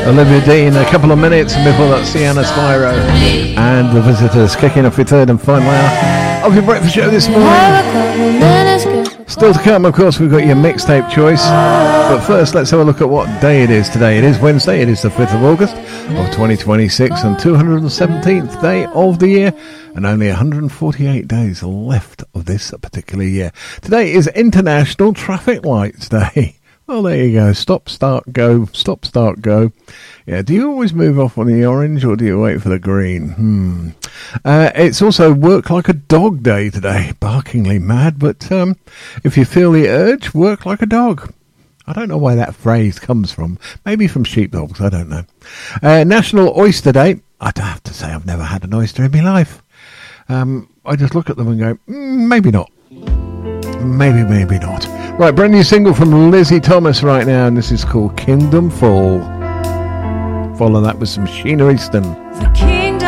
Olivia Dean, a couple of minutes, and before that, Sienna Spyro and The Visitors kicking off your third and final hour of your breakfast show this morning. Still to come, of course, we've got your mixtape choice. But first, let's have a look at what day it is today. It is Wednesday, it is the 5th of August of 2026, and 217th day of the year, and only 148 days left of this particular year. Today is International Traffic Lights Day. Well, there you go. Stop, start, go. Stop, start, go. Yeah, do you always move off on the orange or do you wait for the green? It's also Work Like a Dog Day today. Barkingly mad, but if you feel the urge, work like a dog. I don't know where that phrase comes from. Maybe from sheepdogs, I don't know. National Oyster Day. I'd have to say I've never had an oyster in my life. I just look at them and go, maybe not. Maybe not. Right, brand new single from Lizzie Thomas right now, and this is called Kingdom Fall. Follow that with some Sheena Easton.